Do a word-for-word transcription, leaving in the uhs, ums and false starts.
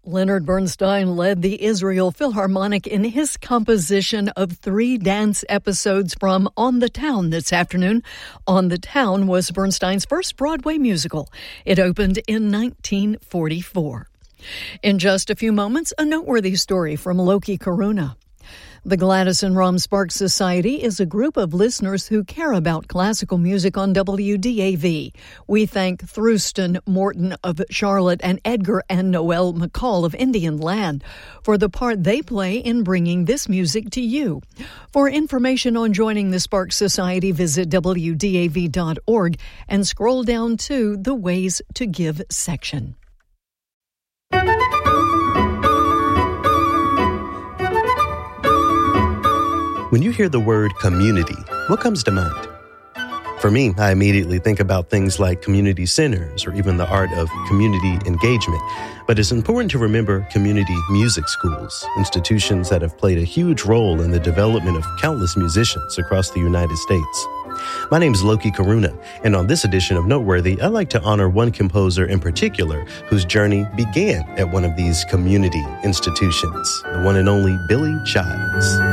Leonard Bernstein led the Israel Philharmonic in his composition of three dance episodes from On the Town this afternoon. On the Town was Bernstein's first Broadway musical. It opened in nineteen forty-four. In just a few moments, a noteworthy story from Loki Karuna. The Gladys and Rom Sparks Society is a group of listeners who care about classical music on W D A V. We thank Thruston Morton of Charlotte and Edgar and Noel McCall of Indian Land for the part they play in bringing this music to you. For information on joining the Sparks Society, visit W D A V dot org and scroll down to the Ways to Give section. When you hear the word community, what comes to mind? For me, I immediately think about things like community centers or even the art of community engagement. But it's important to remember community music schools, institutions that have played a huge role in the development of countless musicians across the United States. My name is Loki Karuna, and on this edition of Noteworthy, I'd like to honor one composer in particular whose journey began at one of these community institutions, the one and only Billy Childs.